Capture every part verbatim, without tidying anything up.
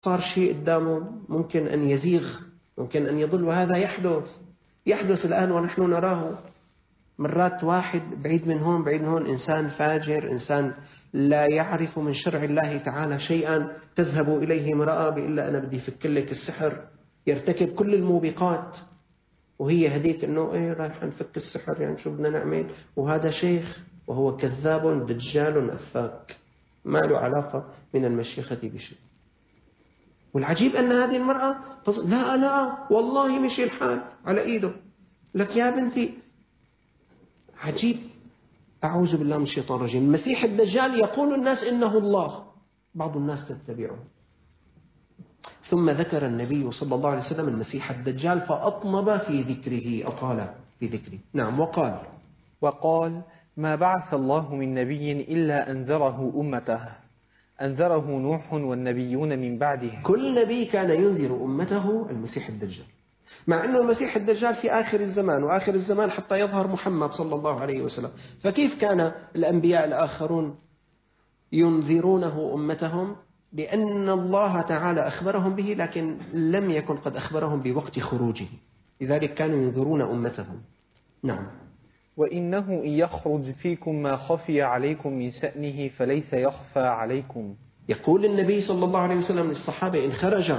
صار شيء قدامه ممكن أن يزيغ، ممكن أن يضل، وهذا يحدث يحدث الآن ونحن نراه. مرات واحد بعيد من هون بعيد من هون، إنسان فاجر، إنسان لا يعرف من شرع الله تعالى شيئا، تذهب إليه امرأة بيقول لها أنا بدي فك لك السحر، يرتكب كل الموبقات، وهي هديك أنه إيه رايح نفك السحر، يعني شو بدنا نعمل، وهذا شيخ وهو كذاب دجال أفاك، ما له علاقة من المشيخة بشيء. والعجيب أن هذه المرأة تص... لا لا والله مشي الحال على إيده، لك يا بنتي عجيب. أعوذ بالله من الشيطان الرجيم. المسيح الدجال يقول الناس إنه الله، بعض الناس تتبعه. ثم ذكر النبي صلى الله عليه وسلم المسيح الدجال فأطنب في ذكره، أطال في ذكره. نعم. وقال وقال ما بعث الله من نبي إلا أنذره أمته، أنذره نوح والنبيون من بعده. كل نبي كان ينذر أمته المسيح الدجال، مع أنه المسيح الدجال في آخر الزمان، وآخر الزمان حتى يظهر محمد صلى الله عليه وسلم. فكيف كان الأنبياء الآخرون ينذرونه أمتهم بأن الله تعالى أخبرهم به، لكن لم يكن قد أخبرهم بوقت خروجه، لذلك كانوا ينذرون أمتهم. نعم. وإنه إن يخرج فيكم ما خفي عليكم من شأنه فليس يخفى عليكم. يقول النبي صلى الله عليه وسلم للصحابة إن خرج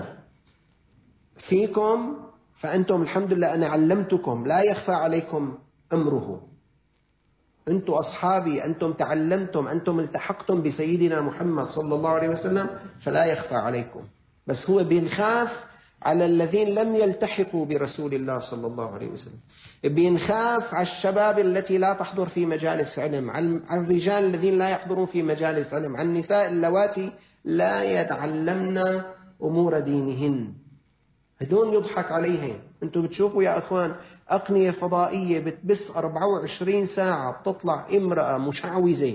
فيكم فأنتم الحمد لله أنا علمتكم، لا يخفى عليكم أمره. أنتم أصحابي، أنتم تعلمتم، أنتم التحقتم بسيدنا محمد صلى الله عليه وسلم، فلا يخفى عليكم. بس هو بينخاف على الذين لم يلتحقوا برسول الله صلى الله عليه وسلم، بينخاف على الشباب التي لا تحضر في مجالس علم، على الرجال الذين لا يحضرون في مجالس علم، على النساء اللواتي لا يتعلمن أمور دينهن، هدول يضحك عليهم. انتوا بتشوفوا يا اخوان اقنية فضائية بتبث أربعة وعشرين ساعة، بتطلع امرأة مشعوذة،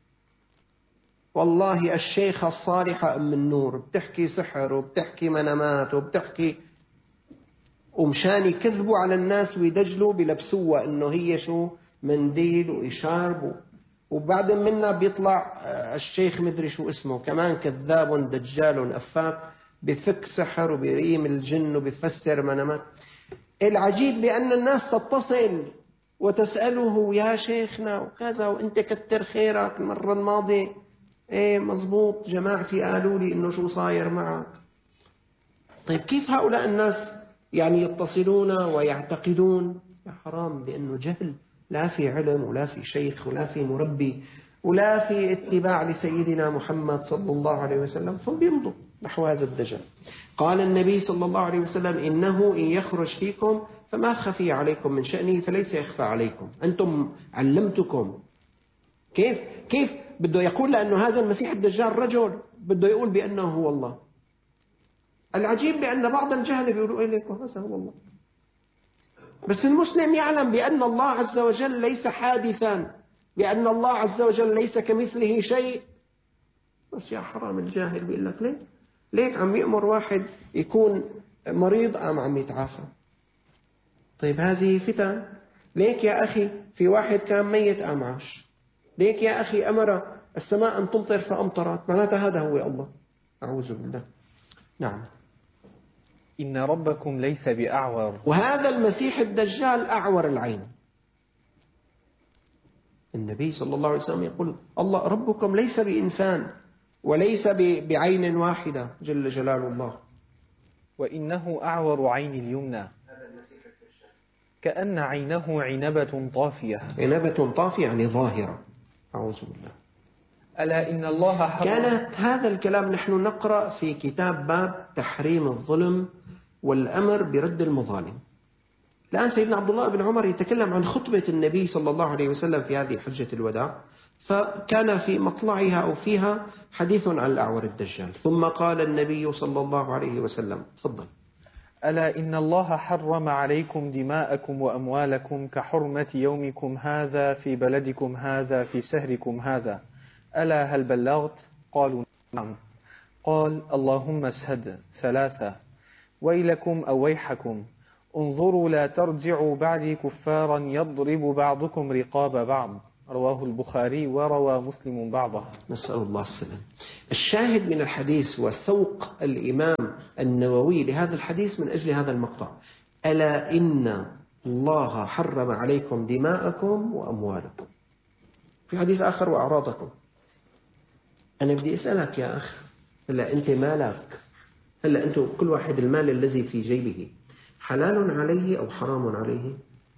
والله الشيخة الصالحة ام النور، بتحكي سحر وبتحكي منامات وبتحكي، ومشان يكذبوا على الناس ويدجلوا بلبسوها انه هي شو منديل وإشارب، وبعد منها بيطلع الشيخ مدري شو اسمه كمان كذاب دجال أفاك، بفك سحر وبيريم الجن وبيفسر منامات. العجيب بأن الناس تتصل وتسأله يا شيخنا وكذا، وانت كتر خيرك المرة الماضية ايه مزبوط جماعتي قالوا لي انه شو صاير معك. طيب كيف هؤلاء الناس يعني يتصلون ويعتقدون؟ يا حرام، لأنه جهل، لا في علم ولا في شيخ ولا في مربي ولا في اتباع لسيدنا محمد صلى الله عليه وسلم، فبيمضوا نحو هذا الدجل. قال النبي صلى الله عليه وسلم إنه إن يخرج فيكم فما خفي عليكم من شأنه فليس يخفى عليكم، أنتم علمتكم. كيف كيف بده يقول لأنه هذا المسيح الدجال رجل بده يقول بأنه هو الله. العجيب بأن بعض الجهل بيقولوا إليك هذا هو الله، بس المسلم يعلم بأن الله عز وجل ليس حادثا، بأن الله عز وجل ليس كمثله شيء. بس يا حرام الجاهل بيقول لك ليه ليك عم يأمر واحد يكون مريض أم عم يتعافى. طيب هذه فتن. ليك يا أخي في واحد كان ميت أم عاش. ليك يا أخي أمر السماء أن تمطر فأمطرت، معناتها هذا هو الله. أعوذ بالله. نعم. إن ربكم ليس بأعور. وهذا المسيح الدجال أعور العين. النبي صلى الله عليه وسلم يقول الله ربكم ليس بإنسان وليس بعين واحدة جل جلال الله. وإنه أعور عين اليمنى كأن عينه عنبة طافية. عنبة طافية يعني ظاهرة. أعوذ بالله. ألا إن الله حرم. كانت هذا الكلام نحن نقرأ في كتاب باب تحريم الظلم والأمر برد المظالم. الآن سيدنا عبد الله بن عمر يتكلم عن خطبة النبي صلى الله عليه وسلم في هذه حجة الوداع، فكان في مطلعها أو فيها حديث عن الأعور الدجال، ثم قال النبي صلى الله عليه وسلم تفضل. ألا إن الله حرم عليكم دماءكم وأموالكم كحرمة يومكم هذا في بلدكم هذا في شهركم هذا، ألا هل بلغت؟ قالوا نعم. قال اللهم اشهد ثلاثة، ويلكم أو ويحكم، انظروا لا ترجعوا بعدي كفارا يضرب بعضكم رقاب بعض. رواه البخاري وروى مسلم بعضه. نسأل الله السلام. الشاهد من الحديث وسوق الإمام النووي لهذا الحديث من أجل هذا المقطع: ألا إن الله حرم عليكم دماءكم وأموالكم. في حديث آخر: وأعراضكم. أنا بدي أسألك يا أخ، هلا أنت مالك، هلا أنتم كل واحد المال الذي في جيبه حلال عليه أو حرام عليه؟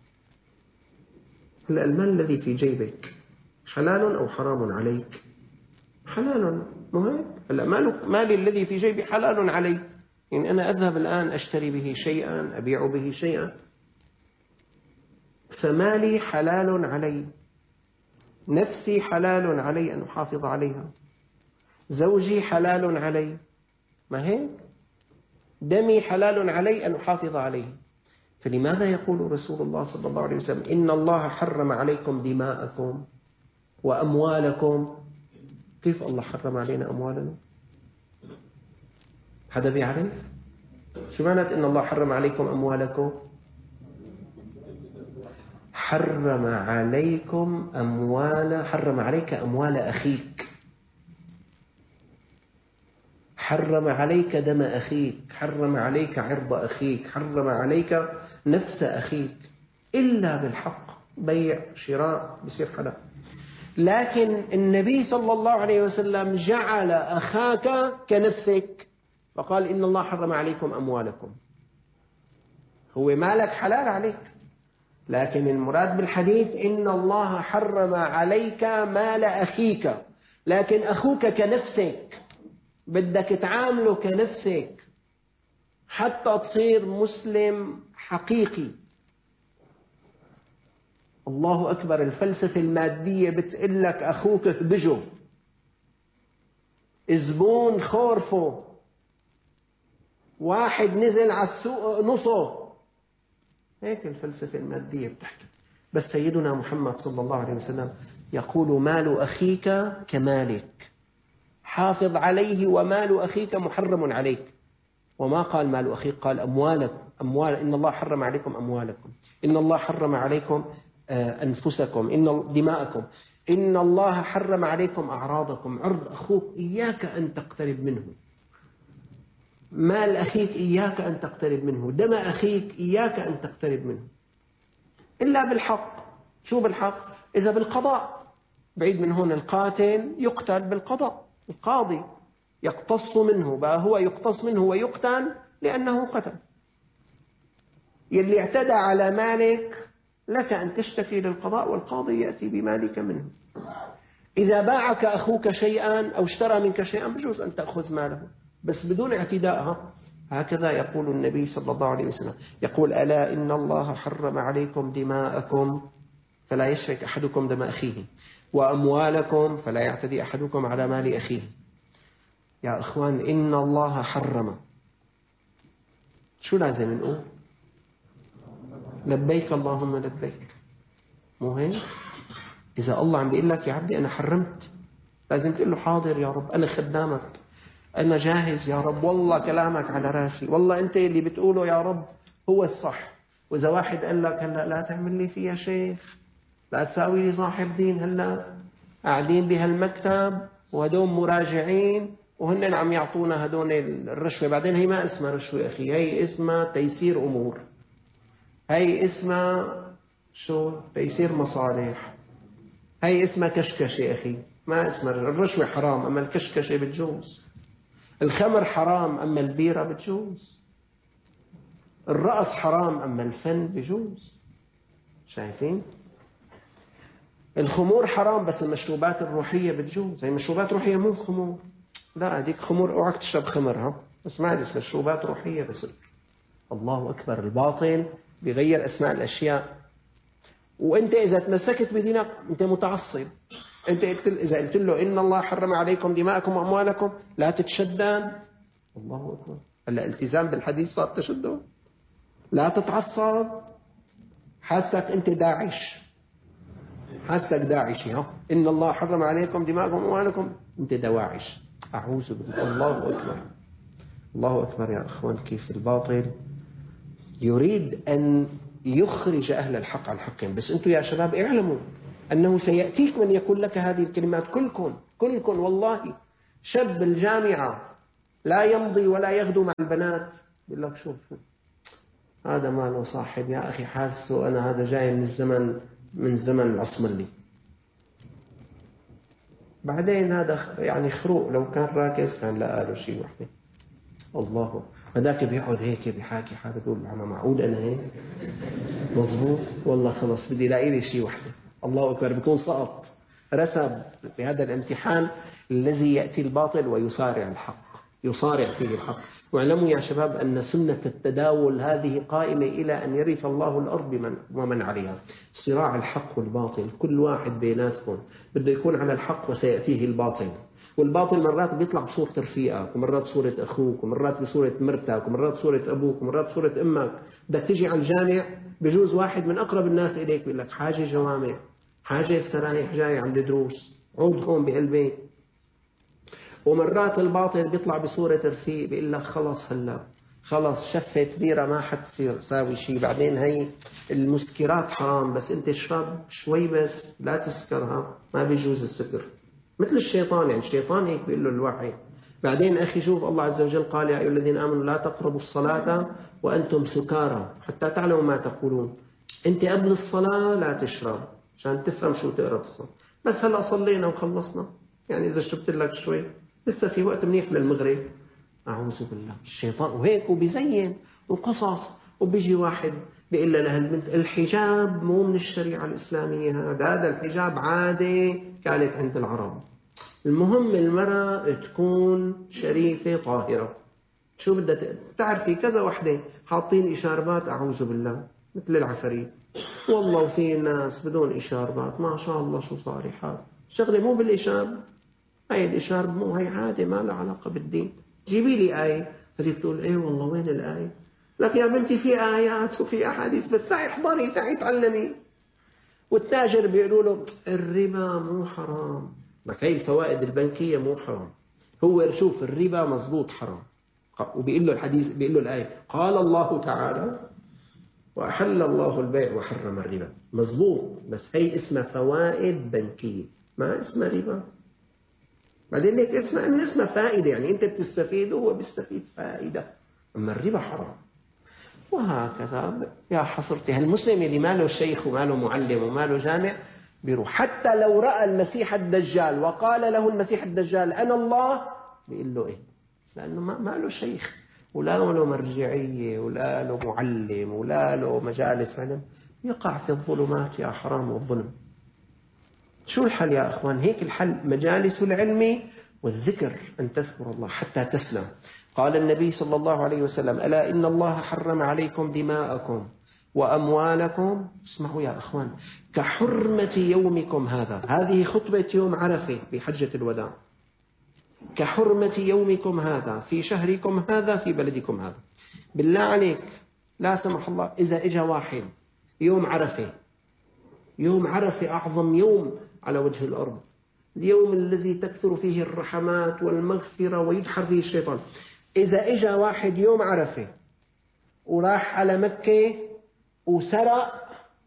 هلا المال الذي في جيبك حلال أو حرام عليك؟ حلال، مو هيك؟ هلا مالك، مالي الذي في جيبي حلال علي، يعني أنا أذهب الآن أشتري به شيئا، أبيع به شيئا، فمالي حلال علي، نفسي حلال علي أن أحافظ عليها، زوجي حلال علي، ما هيك؟ دمي حلال علي أن أحافظ عليه. فلماذا يقول رسول الله صلى الله عليه وسلم: إن الله حرم عليكم دماءكم وأموالكم؟ كيف الله حرم علينا أموالنا؟ حدا بيعرف؟ شو معنى إن الله حرم عليكم أموالكم؟ حرم عليكم أموال، حرم عليك أموال أخيك، حرم عليك دم أخيك، حرم عليك عرض أخيك، حرم عليك نفس أخيك، إلا بالحق، بيع شراء بصير حلال. لكن النبي صلى الله عليه وسلم جعل أخاك كنفسك، فقال: إن الله حرم عليكم أموالكم. هو مالك حلال عليك، لكن المراد بالحديث إن الله حرم عليك مال أخيك، لكن أخوك كنفسك، بدك تعامله كنفسك حتى تصير مسلم حقيقي. الله أكبر. الفلسفة المادية بتقول لك أخوك اهبجه، زبون خورفه، واحد نزل على السوق نصه، هيك الفلسفة المادية بتحكي. بس سيدنا محمد صلى الله عليه وسلم يقول: مال أخيك كمالك، حافظ عليه، ومال أخيك محرم عليك. وما قال مال أخيك، قال أموالك، أموال. إن الله حرم عليكم أموالكم، إن الله حرم عليكم أنفسكم، إن دماءكم، إن الله حرم عليكم أعراضكم. عرض أخوك إياك أن تقترب منه، مال أخيك إياك أن تقترب منه، دم أخيك إياك أن تقترب منه، إلا بالحق. شو بالحق؟ إذا بالقضاء، بعيد من هون، القاتل يقتل بالقضاء، القاضي يقتص منه، بقى هو يقتص منه ويقتل لأنه قتل. يلي اعتدى على مالك لك أن تشتكي للقضاء، والقاضي يأتي بمالك منه. إذا باعك أخوك شيئا أو اشترى منك شيئا بجوز أن تأخذ ماله، بس بدون اعتداء. هكذا يقول النبي صلى الله عليه وسلم، يقول: ألا إن الله حرم عليكم دماءكم فلا يشرك أحدكم دم أخيه، وأموالكم فلا يعتدي أحدكم على مال أخيه. يا إخوان، إن الله حرم، شو لازم نقول؟ لبيك اللهم لبيك، مو هيك؟ إذا الله عم بيقول لك: يا عبدي أنا حرمت، لازم تقول له: حاضر يا رب، أنا خدامك، أنا جاهز يا رب، والله كلامك على راسي، والله أنت اللي بتقوله يا رب هو الصح. وإذا واحد قال لك: هلأ لا تعمل لي فيها شيخ، لا تساوي لي صاحب دين، هلأ قاعدين بهالمكتب وهدول مراجعين وهن عم يعطونا هدول الرشوة، بعدين هي ما اسمها رشوة أخي، هي اسمها تيسير أمور، هي اسمها شو؟ تيسير مصالح، هي اسمها كشكشة أخي، ما اسمها الرشوة. حرام أما الكشكشة بتجوز، الخمر حرام أما البيرة بتجوز، الرقص حرام أما الفن بجوز. شايفين؟ الخمور حرام بس المشروبات الروحية بتجوز. هي مشروبات روحية مو خمور، لا هذيك خمور، اوعك تشرب خمر، ها بس معلش مشروبات روحية بس. الله أكبر. الباطل بيغير أسماء الأشياء. وأنت إذا تمسكت بدينك أنت متعصب. أنت إذا قلت له: إن الله حرم عليكم دماءكم وأموالكم، لا تتشدد. الله أكبر. هلا التزام بالحديث صار تشدد. لا تتعصب. حاسك أنت داعش، حاسك داعشي، ها إن الله حرم عليكم دماءكم وأموالكم، أنت دواعش. أعوذ بالله. الله أكبر. الله أكبر يا أخوان. كيف الباطل يريد أن يخرج أهل الحق عن حقهم. بس أنتم يا شباب اعلموا أنه سيأتيك من يقول لك هذه الكلمات. كلكم كلكم والله شاب الجامعة لا يمضي ولا يغدو مع البنات، يقول لك شوف هذا ما له صاحب يا أخي، حاسه أنا هذا جاي من الزمن من زمن العصملي. بعدين هذا يعني خروق، لو كان راكز كان لقى له شيء وحده. الله، هذاك بيقعد هيك بيحاكي حاله بيقول أنا معقول أنا هيك مظبوط، والله خلص بدي لاقي لي شيء وحده. الله أكبر، بيكون سقط رسب بهذا الامتحان الذي يأتي الباطل ويصارع الحق، يصارع فيه الحق. واعلموا يا شباب أن سنة التداول هذه قائمة إلى أن يرث الله الأرض ومن عليها. صراع الحق والباطل، كل واحد بيناتكم بده يكون على الحق وسيأتيه الباطل. والباطل مرات بيطلع بصورة رفيقك، ومرات بصورة أخوك، ومرات بصورة مرتك، ومرات بصورة أبوك، ومرات بصورة أمك. بدك تيجي على الجامع بجوز واحد من أقرب الناس إليك بيقول لك حاجة جوامع، حاجة السرايح جاي عم الدروس، عود هون بقلبي. ومرات الباطل بيطلع بصورة رفيق بيقول لك خلص هلا خلص شفت بيرة ما حتصير ساوي شيء، بعدين هي المسكرات حرام بس انت اشرب شوي بس لا تسكرها، ما بيجوز السكر. مثل الشيطان، يعني الشيطان هيك بيقول له الوحي. بعدين أخي شوف الله عز وجل قال يا أيها الذين آمنوا لا تقربوا الصلاة وأنتم سكارى حتى تعلموا ما تقولون. أنت قبل الصلاة لا تشرب عشان تفهم شو تقرأ الصلاة، بس هلأ صلينا وخلصنا، يعني إذا شربت لك شوي لسه في وقت منيح للمغرب. أعوذ بالله الشيطان، وهيك وبيزين وقصص. وبيجي واحد بيقول لها البنت الحجاب مو من الشريعة الإسلامية، هذا هذا الحجاب عادة كانت عند العرب. المهم المرأة تكون شريفة طاهرة. شو بدها تعرفي كذا وحدة حاطين إشاربات أعوذ بالله مثل العفريت، والله وفي ناس بدون إشاربات ما شاء الله شو صالحات. شغلة مو بالإشارب، هاي الإشارب مو، هاي عادة ما لها علاقة بالدين. جيبي لي آية. فدي تقول إيه والله وين الآية؟ لك يا بنتي في آيات وفي أحاديث بس تعي احضري تعي تعلمي. والتاجر بيقولوا له الربا مو حرام، لك هي الفوائد البنكية مو حرام. هو شوف الربا مزبوط حرام، وبيقول له الحديث بيقول له الآية قال الله تعالى وأحل الله البيع وحرم الربا، مزبوط، بس هي اسمها فوائد بنكية ما اسمها ربا. بعدين ليك اسمها ان اسمها فائدة، يعني انت بتستفيد وهو بيستفيد فائدة، اما الربا حرام. وهكذا يا حصرتي هالمسلم اللي ما له شيخ وما له معلم وما له جامع بيروح حتى لو رأى المسيح الدجال وقال له المسيح الدجال أنا الله بيقول له إيه، لأنه ما له شيخ ولا له مرجعية ولا له معلم ولا له مجالس علم، يقع في الظلمات يا حرام والظلم. شو الحل يا أخوان؟ هيك الحل مجالس العلم والذكر، أن تذكر الله حتى تسلم. قال النبي صلى الله عليه وسلم ألا إن الله حرم عليكم دماءكم وأموالكم، اسمعوا يا أخوان، كحرمة يومكم هذا. هذه خطبة يوم عرفة في حجة الوداع. كحرمة يومكم هذا في شهركم هذا في بلدكم هذا. بالله عليك لا سمح الله إذا إجا واحد يوم عرفة، يوم عرفة أعظم يوم على وجه الأرض، اليوم الذي تكثر فيه الرحمات والمغفرة ويدحر فيه الشيطان، إذا إجا واحد يوم عرفة وراح على مكة وسرق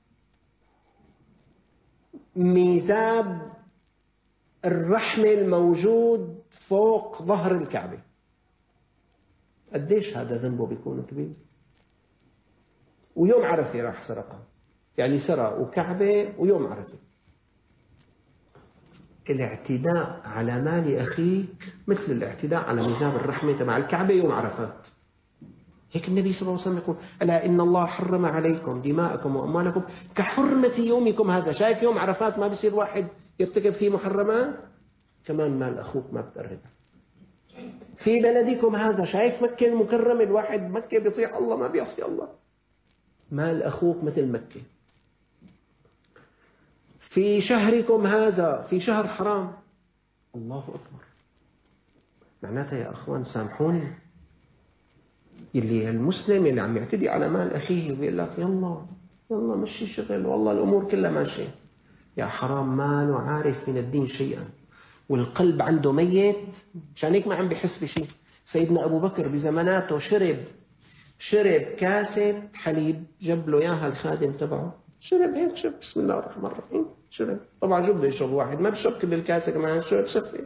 ميزاب الرحمة الموجود فوق ظهر الكعبة، قديش هذا ذنبه بيكون كبير؟ ويوم عرفة راح سرقه، يعني سرق وكعبة ويوم عرفة. الاعتداء على مال أخيك مثل الاعتداء على ميزاب الرحمة تبع الكعبة يوم عرفات. هيك النبي صلى الله عليه وسلم يقول ألا إن الله حرم عليكم دماءكم وأموالكم كحرمة يومكم هذا. شايف يوم عرفات ما بيصير واحد يرتكب فيه محرمات، كمان مال أخوك ما بتقرب. في بلدكم هذا، شايف مكة المكرمة الواحد مكة بيطيع الله ما بيعصي الله، مال أخوك مثل مكة. في شهركم هذا، في شهر حرام، الله أكبر. معناتها يا أخوان سامحوني، اللي المسلم اللي عم يعتدي على مال أخيه ويقول لك يلا يلا مشي شغل والله الأمور كلها ماشية، يا حرام ماله عارف من الدين شيئا والقلب عنده ميت، عشان هيك ما عم بيحس بشيء. سيدنا أبو بكر بزماناته شرب شرب كاسة حليب، جاب له إياها الخادم تبعه، شرب هيك شرب بسم الله الرحمن الرحيم، شرب. طبعا شو بده يشرب واحد؟ ما بشرب كل الكاسة كمان، شرب شفه.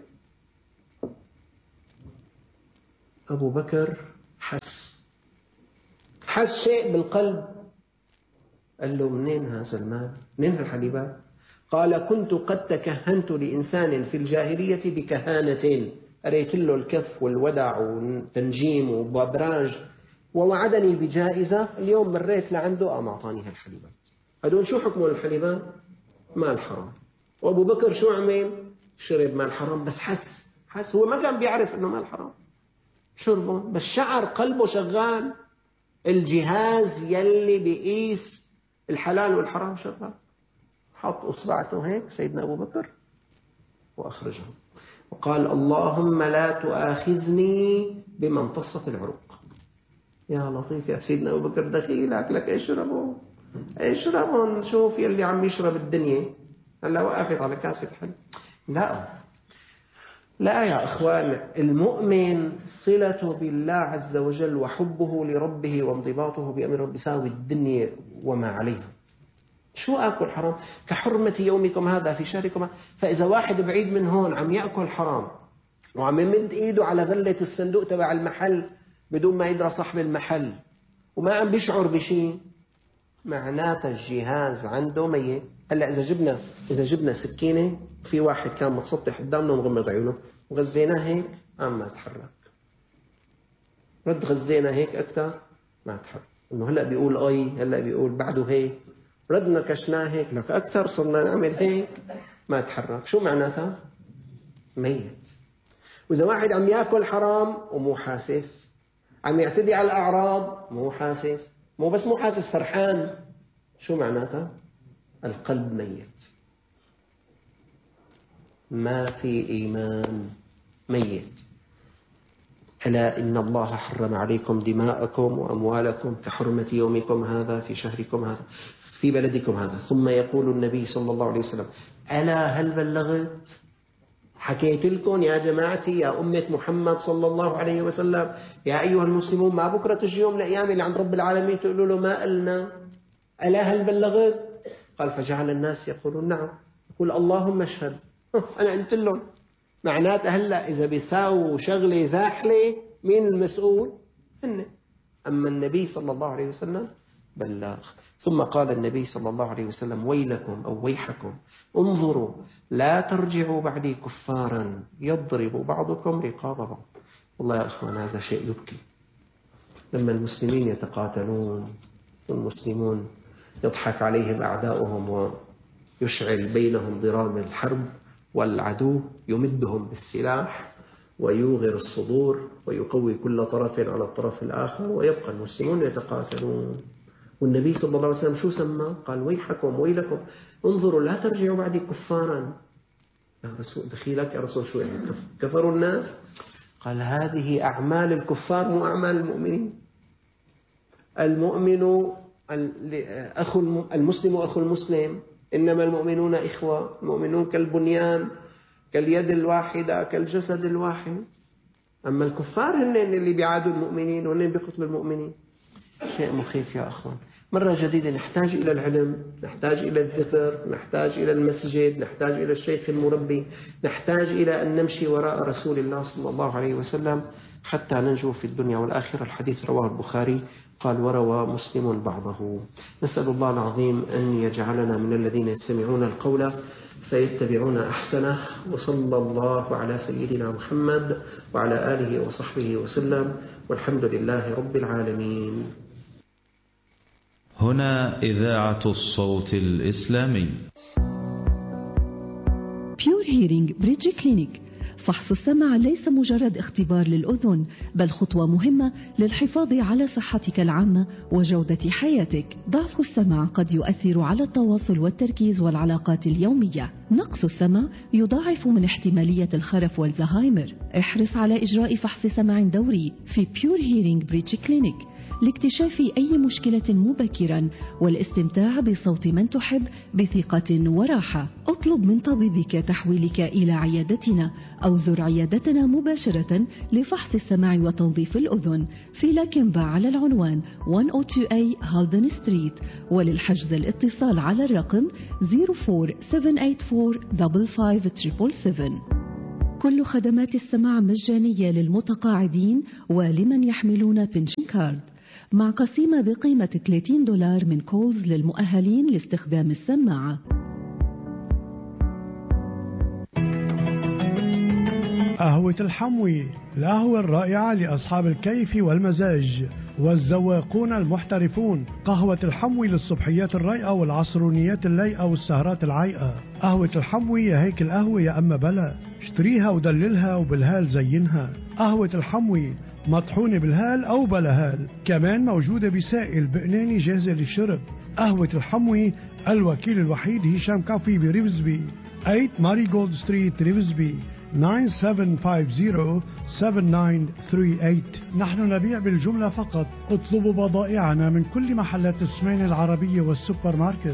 أبو بكر حس حس شيء بالقلب. قال له منين هذا المال؟ منين هالحليبات؟ قال كنت قد تكهنت لإنسان في الجاهلية بكهانتين، أريت له الكف والودع وتنجيم وبابراج ووعدني بجائزة، اليوم مريت لعنده قام أعطاني هالحليبات. هدول شو حكموا الحليبات؟ مال حرام. وأبو بكر شو عمل؟ شرب مال حرام، بس حس حس هو ما كان بيعرف إنه مال حرام، شربه بس شعر قلبه شغال. الجهاز يلي بيقيس الحلال والحرام شغال. حط أصبعته هيك سيدنا أبو بكر وأخرجه وقال اللهم لا تؤاخذني بما امتص في العروق. يا لطيف يا سيدنا أبو بكر، دخيلك لك اشربوا اشربوا، شوف يلي عم يشرب الدنيا هلا وقفت على كاسة حل. لا لا يا أخوان، المؤمن صلته بالله عز وجل وحبه لربه وانضباطه بأمر ربه بيساوي الدنيا وما عليها. شو أكل حرام؟ كحرمة يومكم هذا في شهركم. فإذا واحد بعيد من هون عم يأكل حرام وعم يمد إيده على غلة الصندوق تبع المحل بدون ما يدرى صاحب المحل وما عم بيشعر بشيء، معناته الجهاز عنده ميت. هلا إذا جبنا إذا جبنا سكينة، في واحد كان متسطح قدامنا ومغمض عيونه وغزيناه هيك قام ما تحرك، رد غزينا هيك أكثر ما تحرك، إنه هلا بيقول أي هلا بيقول بعده هيك، ردنا كشناه هيك لك أكثر صرنا نعمل هيك ما تحرك. شو معناتها؟ ميت. وإذا واحد عم يأكل حرام ومو حاسس، عم يعتدي على الأعراض مو حاسس، مو بس مو حاسس فرحان، شو معناتها؟ القلب ميت، ما في إيمان، ميت. ألا إن الله حرم عليكم دماءكم وأموالكم كحرمة يومكم هذا في شهركم هذا في بلدكم هذا. ثم يقول النبي صلى الله عليه وسلم ألا هل بلغت؟ حكيت لكم يا جماعتي يا أمة محمد صلى الله عليه وسلم يا أيها المسلمون، ما بكرة تجي يوم من الأيام اللي عند رب العالمين تقولوا له ما قلنا؟ ألا هل بلغت؟ قال فجعل الناس يقولون نعم. يقول اللهم اشهد أنا قلت لهم. معناته هلأ إذا بيساووا شغلة زاحلة مين المسؤول؟ هن. أما النبي صلى الله عليه وسلم بلغ. ثم قال النبي صلى الله عليه وسلم ويلكم أو ويحكم انظروا لا ترجعوا بعدي كفارا يضرب بعضكم رقاب بعض. والله يا أخوان هذا شيء يبكي، لما المسلمين يتقاتلون والمسلمون يضحك عليهم أعداؤهم ويشعل بينهم ضرام الحرب، والعدو يمدهم بالسلاح ويوغر الصدور ويقوي كل طرف على الطرف الآخر، ويبقى المسلمون يتقاتلون. والنبي صلى الله عليه وسلم شو سمى؟ قال ويحكم ويلكم انظروا لا ترجعوا بعدي كفارا. يا رسول دخيلك يا رسول، شو يعني كفروا الناس؟ قال هذه أعمال الكفار مو أعمال المؤمنين. المؤمن أخو المسلم أخو المسلم، إنما المؤمنون إخوة، المؤمنون كالبنيان كاليد الواحدة كالجسد الواحد. أما الكفار هن اللي بيعادوا المؤمنين وهن بيقتلوا المؤمنين. شيء مخيف يا أخوان. مرة جديدة نحتاج إلى العلم، نحتاج إلى الذكر، نحتاج إلى المسجد، نحتاج إلى الشيخ المربي، نحتاج إلى أن نمشي وراء رسول الله صلى الله عليه وسلم حتى ننجو في الدنيا والآخرة. الحديث رواه البخاري قال وروى مسلم بعضه. نسأل الله العظيم أن يجعلنا من الذين يستمعون القول فيتبعون أحسنه. وصلى الله على سيدنا محمد وعلى آله وصحبه وسلم، والحمد لله رب العالمين. هنا إذاعة الصوت الإسلامي. بيور هيرينج بريدج كلينيك. فحص السمع ليس مجرد اختبار للأذن، بل خطوة مهمة للحفاظ على صحتك العامة وجودة حياتك. ضعف السمع قد يؤثر على التواصل والتركيز والعلاقات اليومية. نقص السمع يضاعف من احتمالية الخرف والزهايمر. احرص على إجراء فحص سمع دوري في بيور هيرينج بريدج كلينيك لاكتشاف أي مشكلة مبكرا والاستمتاع بصوت من تحب بثقة وراحة. اطلب من طبيبك تحويلك إلى عيادتنا أو زر عيادتنا مباشرة لفحص السمع وتنظيف الأذن في لاكنبا على العنوان مئة واثنين إيه هالدن ستريت. وللحجز الاتصال على الرقم صفر أربعة سبعة ثمانية أربعة خمسة سبعة سبعة سبعة. كل خدمات السماع مجانية للمتقاعدين ولمن يحملون بنشن كارد، مع قسيمة بقيمة ثلاثين دولار من كولز للمؤهلين لاستخدام السماعة. قهوة الحموي، القهوة الرائعة لأصحاب الكيف والمزاج والزواقون المحترفون. قهوة الحموي للصبحيات الرايقة والعصرونيات اللايقة والسهرات العايقة. قهوة الحموي يا هيك القهوة يا أما بلا، اشتريها ودللها وبالهال زينها. قهوة الحموي مطحونة بالهال أو بلا هال، كمان موجودة بسائل بقناني جاهزة للشرب. قهوة الحموي الوكيل الوحيد هشام كافي بريفزبي، ثمانية ماري جولد ستريت ريفزبي، تسعة سبعة خمسة صفر سبعة تسعة ثلاثة ثمانية. نحن نبيع بالجملة فقط. اطلبوا بضائعنا من كل محلات السمين العربية والسوبر ماركت.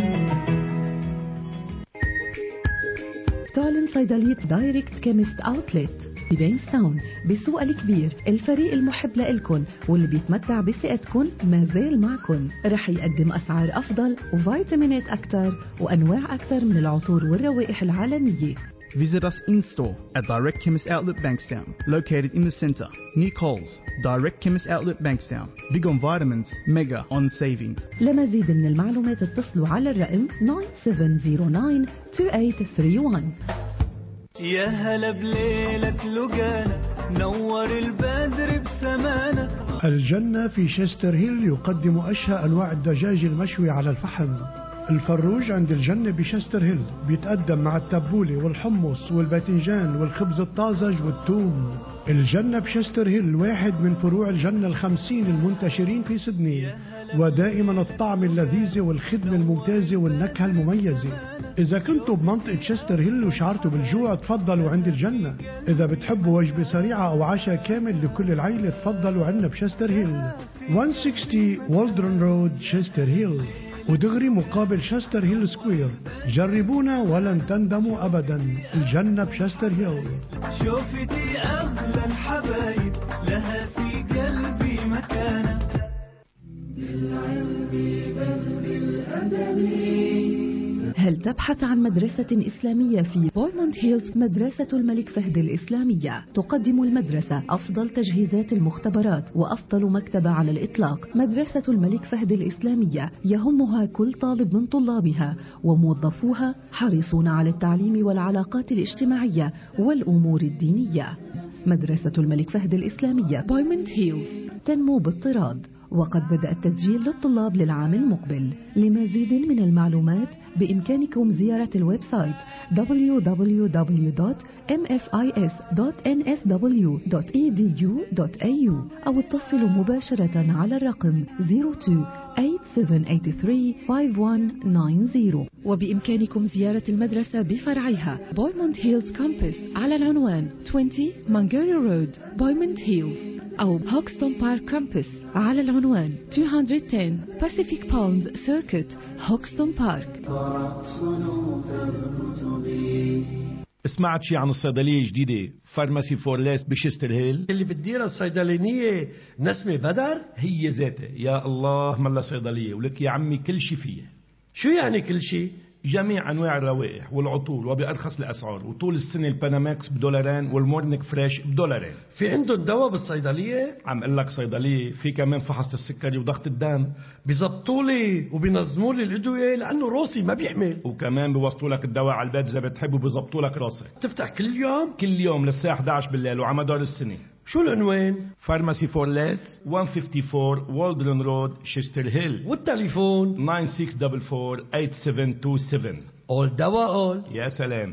تعلن صيدلية دايركت كيمست اوتلت في بينستاون بسوق الكبير. الفريق المحب لإلكن واللي بيتمتع بثقتكن ما زال معكن. رح يقدم أسعار أفضل وفيتامينات أكثر وأنواع أكثر من العطور والروائح العالمية. Visit us in-store at Direct Chemist Outlet Bankstown, located in the centre, near Coles. Direct Chemist Outlet Bankstown. Big on vitamins, mega on savings. لمزيد من المعلومات اتصلوا على الرقم تسعة سبعة صفر تسعة ثمانية ثلاثة واحد. يا هلا بليلة لقانا نور البدر بسمانة. الجنة في شيستر هيل يقدم أشهى أنواع الدجاج المشوي على الفحم. الفروج عند الجنة بشستر هيل بيتقدم مع التبولة والحمص والباذنجان والخبز الطازج والثوم. الجنة بشستر هيل واحد من فروع الجنة الخمسين المنتشرين في سيدني، ودائما الطعم اللذيذ والخدمة الممتازة والنكهة المميزة. إذا كنتوا بمنطقة شستر هيل وشعرتوا بالجوع تفضلوا عند الجنة. إذا بتحبوا وجبة سريعة أو عشاء كامل لكل العيلة تفضلوا عنا بشستر هيل، مئة وستين والدرون رود شستر هيل، ودغري مقابل شستر هيل سكوير. جربونا ولن تندموا أبدا. الجنة بشستر هيل. شوفتي أغلى الحبايب لها في قلبي مكانة. بالعلم بل بالأدب. هل تبحث عن مدرسة إسلامية في بويموند هيلز؟ مدرسة الملك فهد الإسلامية تقدم المدرسة أفضل تجهيزات المختبرات وأفضل مكتبة على الإطلاق. مدرسة الملك فهد الإسلامية يهمها كل طالب من طلابها، وموظفوها حريصون على التعليم والعلاقات الاجتماعية والأمور الدينية. مدرسة الملك فهد الإسلامية بويموند هيلز تنمو باضطراد، وقد بدأ التسجيل للطلاب للعام المقبل. لمزيد من المعلومات بإمكانكم زيارة الويب سايت دبليو دبليو دبليو دوت إم إف آي إس دوت إن إس دبليو دوت إي دي يو دوت إيه يو أو اتصلوا مباشرة على الرقم صفر اثنين ثمانية سبعة ثمانية ثلاثة خمسة واحد تسعة صفر. وبإمكانكم زيارة المدرسة بفرعها بويموند هيلز كامبس على العنوان عشرين مانجيري رود بويموند هيلز، أو هوكستون بارك كامبس على العنوان مئتين وعشرة Pacific Palms Circuit هوكستون بارك. سمعت شي عن الصيدلية الجديدة فارماسي فورليس بشستر هيل اللي بتديرها الصيدلانية نسمة بدر؟ هي ذاتها. يا الله ملا صيدلية ولك يا عمي كل شي فيها. شو يعني كل شي؟ جميع أنواع الروائح والعطور وبأرخص الأسعار، وطول السنة الباناماكس بدولارين والمورنيك فريش بدولارين. في عندهم دواء بالصيدلية؟ عم قل لك صيدلية في كمان فحص السكري وضغط الدم. بيزبطوا لي وبينظموا لي الأدوية لأنه روسي ما بيحمل، وكمان بيوصلوا لك الدواء على البيت إذا بتحب وبيزبطوا لك راسك. تفتح كل يوم؟ كل يوم للساعة إحدى عشر بالليل وعلى مدار السنة. شو العنوان؟ فارماسي فورليس مئة وخمسة وخمسين والدرون رود شستر هيل، والتليفون تسعة ستة أربعة أربعة ثمانية سبعة اتنين سبعة. أول دواء أول. يا سلام.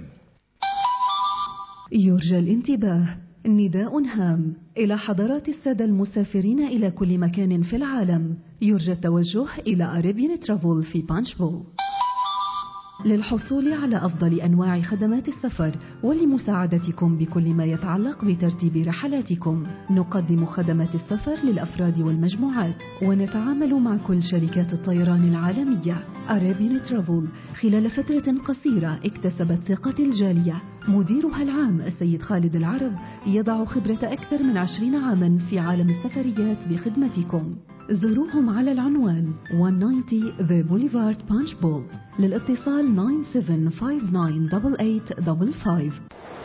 يرجى الانتباه. نداء هام إلى حضرات السادة المسافرين إلى كل مكان في العالم. يرجى التوجه إلى أريبيان ترافل في بانشفول. للحصول على أفضل أنواع خدمات السفر ولمساعدتكم بكل ما يتعلق بترتيب رحلاتكم، نقدم خدمات السفر للأفراد والمجموعات، ونتعامل مع كل شركات الطيران العالمية. Arabian Travel خلال فترة قصيرة اكتسبت ثقة الجالية. مديرها العام السيد خالد العرب يضع خبرة أكثر من عشرين عاما في عالم السفريات بخدمتكم. زوروهم على العنوان مئة وتسعين The Boulevard Punch Bowl. للاتصال تسعة سبعة خمسة تسعة ثمانية ثمانية خمسة خمسة.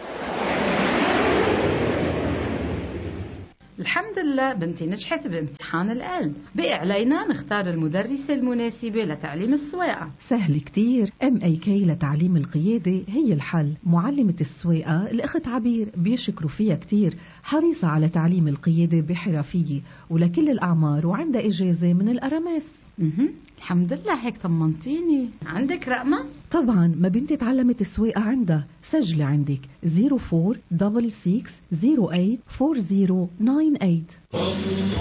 الحمد لله بنتي نجحت بامتحان القلب، بقي علينا نختار المدرسة المناسبة لتعليم السواقة. سهل كتير، ام اي كي لتعليم القيادة هي الحل. معلمة السواقة الأخت عبير بيشكروا فيها كتير، حريصة على تعليم القيادة بحرفية ولكل الأعمار وعندها إجازة من الأرامس. اها الحمد لله، هيك طمنتيني. عندك رقمة؟ طبعا، ما بنتي تعلمت السواقة عندها. سجلي عندك صفر أربعة ستة ستة صفر ثمانية أربعة صفر تسعة ثمانية.